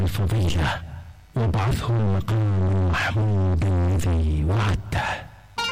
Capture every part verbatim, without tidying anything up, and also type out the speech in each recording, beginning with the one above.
الفضيلة وابعثه المقام المحمود الذي وعدته.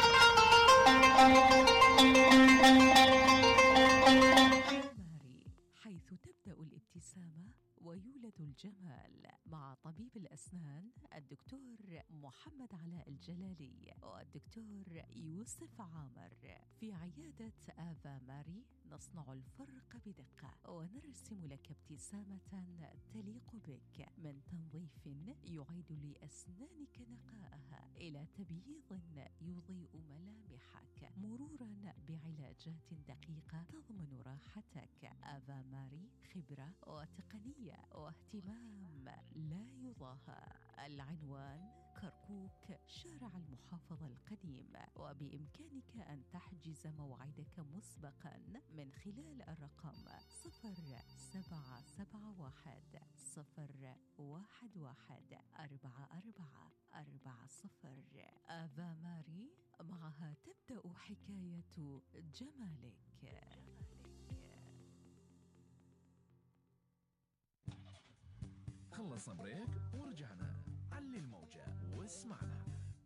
حيث تبدأ الابتسامة ويولد الجمال، مع طبيب الأسنان الدكتور محمد علاء الجلالي والدكتور يوسف عامر. في عيادة آفا ماري نصنع الفرق بدقة ونرسم لك ابتسامة تليق بك، من تنظيف يعيد لأسنانك نقاءها إلى تبييض يضيء ملامحك، مرورا بعلاجات دقيقة تضمن راحتك. آفا ماري خبرة وتقنية واهتمام لا يضاهى. العنوان كركوك، شارع المحافظة القديم، وبإمكانك أن تحجز موعدك مسبقا من خلال الرقم صفر سبعة سبعة واحد صفر واحد واحد أربعة أربعة أربعة صفر. آفا ماري، معها تبدأ حكاية جمالك. خلصنا بريك ورجعنا. علي الموجة واسمعنا.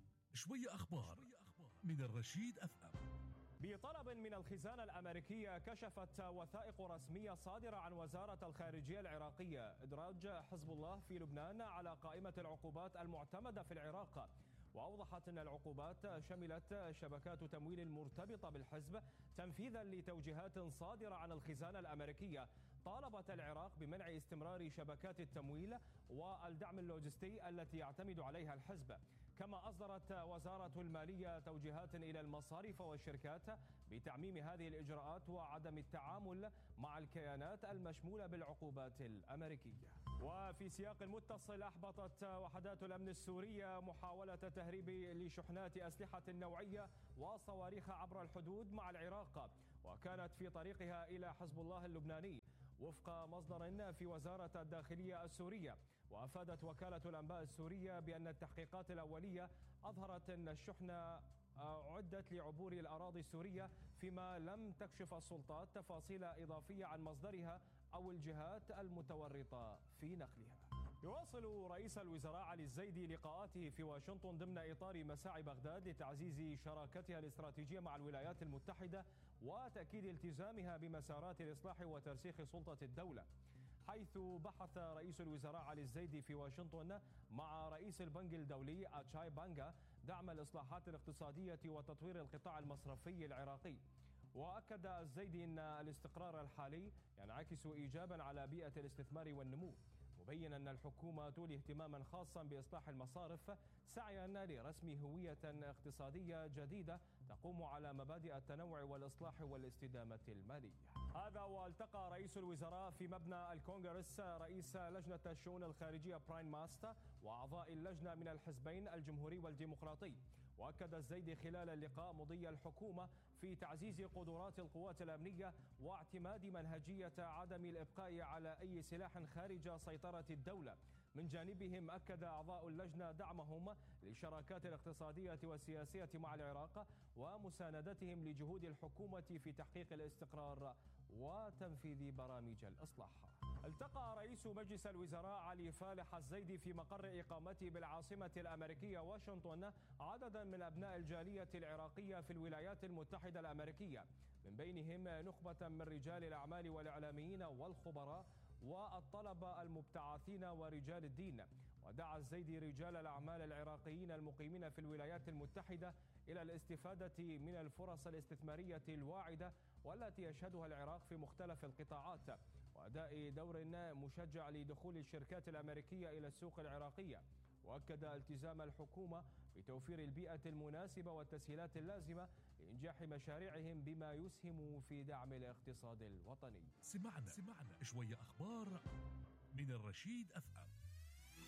شوية أخبار من الرشيد أف أم. بطلب من الخزانة الأمريكية، كشفت وثائق رسمية صادرة عن وزارة الخارجية العراقية إدراج حزب الله في لبنان على قائمة العقوبات المعتمدة في العراق، وأوضحت أن العقوبات شملت شبكات تمويل مرتبطة بالحزب تنفيذا لتوجيهات صادرة عن الخزانة الأمريكية طالبت العراق بمنع استمرار شبكات التمويل والدعم اللوجستي التي يعتمد عليها الحزب. كما أصدرت وزارة المالية توجيهات إلى المصارف والشركات بتعميم هذه الإجراءات وعدم التعامل مع الكيانات المشمولة بالعقوبات الأمريكية. وفي سياق متصل، أحبطت وحدات الأمن السورية محاولة تهريب لشحنات أسلحة نوعية وصواريخ عبر الحدود مع العراق، وكانت في طريقها إلى حزب الله اللبناني وفق مصدر في وزارة الداخلية السورية. وأفادت وكالة الأنباء السورية بأن التحقيقات الأولية أظهرت أن الشحنة أعدت لعبور الأراضي السورية، فيما لم تكشف السلطات تفاصيل إضافية عن مصدرها أو الجهات المتورطة في نقلها. يواصل رئيس الوزراء علي الزيدي لقاءاته في واشنطن ضمن إطار مساعي بغداد لتعزيز شراكتها الاستراتيجية مع الولايات المتحدة وتأكيد التزامها بمسارات الإصلاح وترسيخ سلطة الدولة، حيث بحث رئيس الوزراء علي الزيدي في واشنطن مع رئيس البنك الدولي أتشاي بانغا دعم الإصلاحات الاقتصادية وتطوير القطاع المصرفي العراقي. وأكد الزيدي أن الاستقرار الحالي ينعكس إيجابا على بيئة الاستثمار والنمو، مبين أن الحكومة تولي اهتماما خاصا بإصلاح المصارف سعيا لرسم هوية اقتصادية جديدة تقوم على مبادئ التنوع والإصلاح والاستدامة المالية. هذا والتقى رئيس الوزراء في مبنى الكونغرس رئيس لجنة الشؤون الخارجية براين ماستا وأعضاء اللجنة من الحزبين الجمهوري والديمقراطي. وأكد الزيدي خلال اللقاء مضي الحكومة في تعزيز قدرات القوات الأمنية واعتماد منهجية عدم الإبقاء على أي سلاح خارج سيطرة الدولة. من جانبهم أكد أعضاء اللجنة دعمهم للشراكات الاقتصادية والسياسية مع العراق ومساندتهم لجهود الحكومة في تحقيق الاستقرار وتنفيذ برامج الإصلاح. التقى رئيس مجلس الوزراء علي فالح الزيدي في مقر إقامته بالعاصمة الأمريكية واشنطن عددا من أبناء الجالية العراقية في الولايات المتحدة الأمريكية، من بينهم نخبة من رجال الأعمال والإعلاميين والخبراء والطلبة المبتعثين ورجال الدين. ودعا الزيدي رجال الأعمال العراقيين المقيمين في الولايات المتحدة إلى الاستفادة من الفرص الاستثمارية الواعدة والتي يشهدها العراق في مختلف القطاعات، وأداء دور مشجع لدخول الشركات الأمريكية إلى السوق العراقية. وأكد التزام الحكومة بتوفير البيئة المناسبة والتسهيلات اللازمة لإنجاح مشاريعهم بما يسهم في دعم الاقتصاد الوطني. سمعنا سمعنا شوية أخبار من الرشيد أف أم.